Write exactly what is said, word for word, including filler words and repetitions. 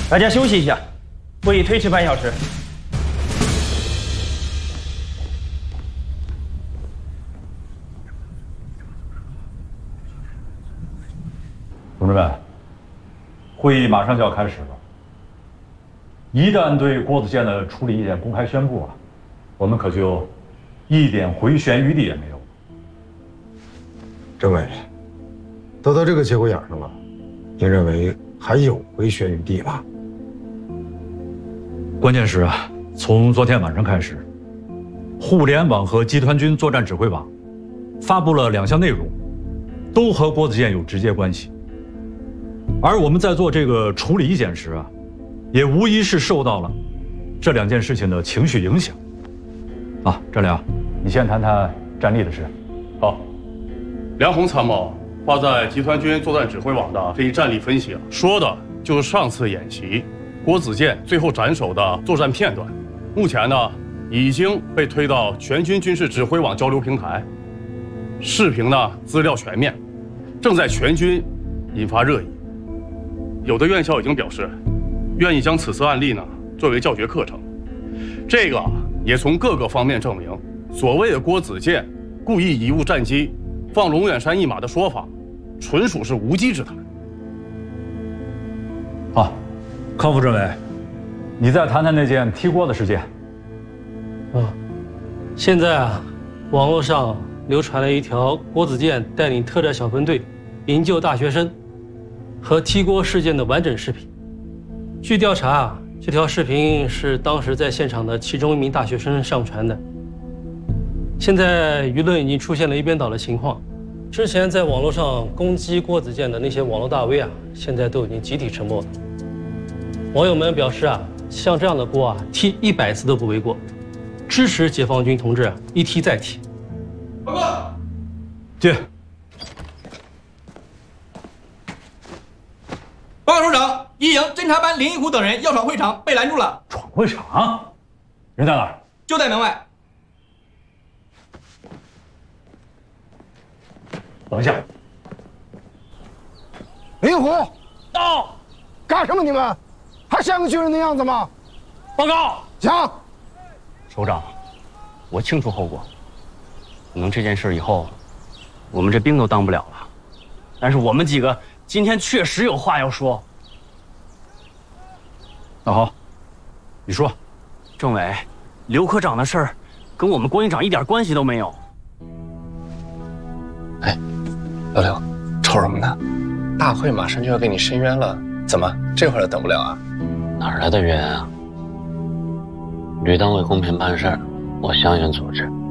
大家休息一下，会议推迟半小时。 同志们，会议马上就要开始了。一旦对郭子健的处理意见公开宣布啊，我们可就一点回旋余地也没有。 政委，都到这个节骨眼上了，您认为还有回旋余地吗？ 关键是啊，从昨天晚上开始，互联网和集团军作战指挥网发布了两项内容，都和郭子健有直接关系。而我们在做这个处理意见时啊，也无疑是受到了这两件事情的情绪影响。啊，张良，你先谈谈战力的事。 好，梁红参谋发在集团军作战指挥网的这一战力分析啊，说的就是上次演习郭子健最后斩首的作战片段。目前呢，已经被推到全军军事指挥网交流平台，视频呢资料全面，正在全军引发热议。有的院校已经表示，愿意将此次案例呢作为教学课程。这个也从各个方面证明，所谓的郭子健故意贻误战机、放龙远山一马的说法，纯属是无稽之谈。 好，康副政委，你再谈谈那件踢锅的事件。 啊，现在啊，网络上流传了一条郭子健带领特战小分队营救大学生和踢锅事件的完整视频。据调查啊，这条视频是当时在现场的其中一名大学生上传的。现在舆论已经出现了一边倒的情况，之前在网络上攻击郭子健的那些网络大 V 啊，现在都已经集体沉默了。网友们表示啊，像这样的锅啊，踢一百次都不为过，支持解放军同志啊一踢再踢。 报告， 进。 报告首长，一营侦察班林一虎等人要闯会场，被拦住了。 闯会场？人在哪儿？ 就在门外。 等一下。 林一虎， 到。 干什么？你们还像个军人的样子吗？ 报告。 讲。 首长，我清楚后果。可能这件事以后，我们这兵都当不了了。但是我们几个今天确实有话要说。 那好，你说。 政委，刘科长的事儿，跟我们郭营长一点关系都没有。 哎，老刘，瞅什么呢？大会马上就要给你申冤了，怎么这会儿等不了啊？ 哪儿来的冤啊？吕党委公平办事儿，我相信组织。